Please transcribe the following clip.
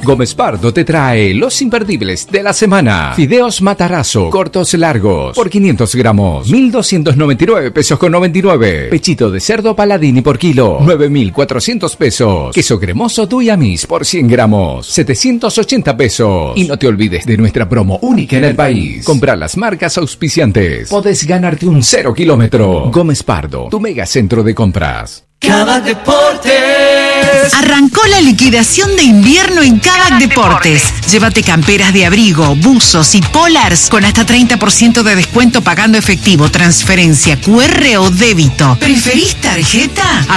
Gómez Pardo te trae los imperdibles de la semana. Fideos Matarazzo, cortos largos, por 500 gramos, 1.299 pesos con 99. Pechito de cerdo Paladini por kilo, 9.400 pesos. Queso cremoso Duyamis por 100 gramos, 780 pesos. Y no te olvides de nuestra promo única en el país. Comprar las marcas auspiciantes. Podés ganarte un 0 kilómetro. Gómez Pardo, tu mega centro de compras. Kavak Deportes. Arrancó la liquidación de invierno en Kavak Deportes. Llévate camperas de abrigo, buzos y polars con hasta 30% de descuento pagando efectivo, transferencia, QR o débito. ¿Preferís tarjeta?